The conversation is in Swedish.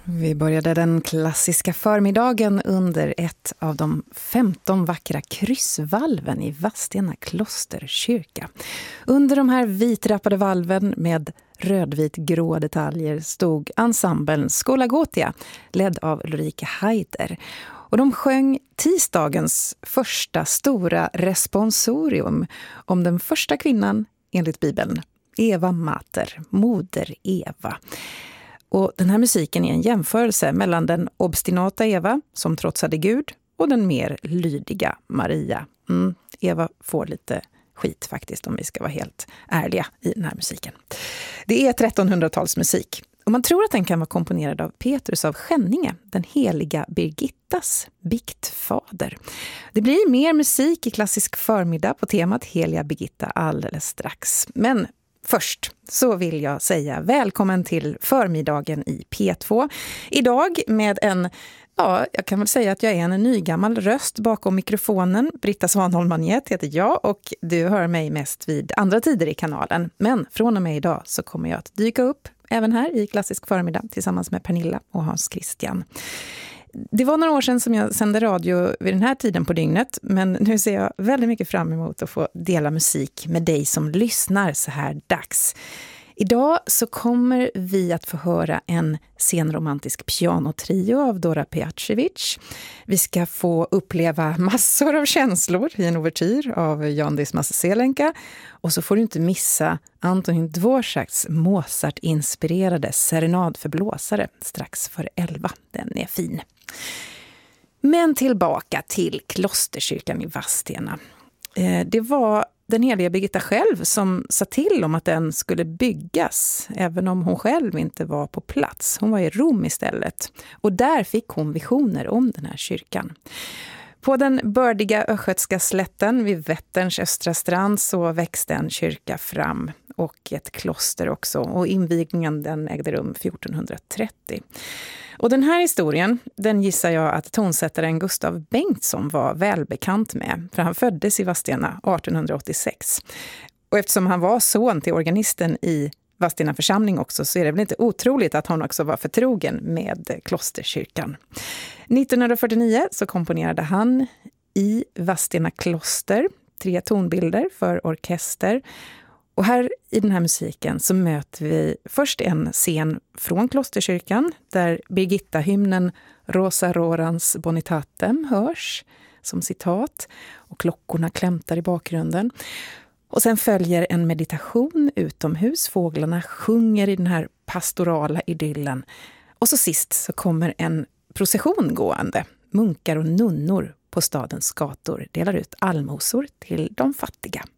Vi började den klassiska förmiddagen under ett av de 15 vackra kryssvalven i Vadstena klosterkyrka. Under de här vitrappade valven med rödvit-grå detaljer stod ensemblen Schola Gothia, ledd av Ulrika Heider. Och de sjöng tisdagens första stora responsorium om den första kvinnan enligt Bibeln, Eva Mater, moder Eva. Och den här musiken är en jämförelse mellan den obstinata Eva som trotsade Gud och den mer lydiga Maria. Eva får lite skit faktiskt om vi ska vara helt ärliga i den här musiken. Det är 1300-talsmusik och man tror att den kan vara komponerad av Petrus av Skänninge, den heliga Birgittas biktfader. Det blir mer musik i klassisk förmiddag på temat heliga Birgitta alldeles strax. Men först så vill jag säga välkommen till förmiddagen i P2. Idag med jag kan väl säga att jag är en nygammal röst bakom mikrofonen. Britta Svanholm-Magnet heter jag och du hör mig mest vid andra tider i kanalen. Men från och med idag så kommer jag att dyka upp även här i klassisk förmiddag tillsammans med Pernilla och Hans Christian. Det var några år sedan som jag sände radio vid den här tiden på dygnet, men nu ser jag väldigt mycket fram emot att få dela musik med dig som lyssnar så här dags. Idag så kommer vi att få höra en senromantisk pianotrio av Dora Pejacevic. Vi ska få uppleva massor av känslor i en ouvertyr av Jan Dismas Selenka. Och så får du inte missa Antonin Dvořáks Mozart-inspirerade serenad för blåsare strax före 11. Den är fin. Men tillbaka till klosterkyrkan i Vadstena. Det var den heliga Birgitta själv som sa till om att den skulle byggas, även om hon själv inte var på plats. Hon var i Rom istället. Och där fick hon visioner om den här kyrkan. På den bördiga östgötska slätten vid Vätterns östra strand så växte en kyrka fram och ett kloster också. Och invigningen den ägde rum 1430. Och den här historien, den gissar jag att tonsättaren Gustav Bengtsson var välbekant med. För han föddes i Vadstena 1886. Och eftersom han var son till organisten i Vadstena församling också så är det väl inte otroligt att han också var förtrogen med klosterkyrkan. 1949 så komponerade han i Vadstena kloster 3 tonbilder för orkester. Och här i den här musiken så möter vi först en scen från klosterkyrkan där Birgitta-hymnen Rosa Rorans Bonitatem hörs som citat och klockorna klämtar i bakgrunden. Och sen följer en meditation utomhus, fåglarna sjunger i den här pastorala idyllen. Och så sist så kommer en procession gående, munkar och nunnor på stadens gator delar ut allmosor till de fattiga.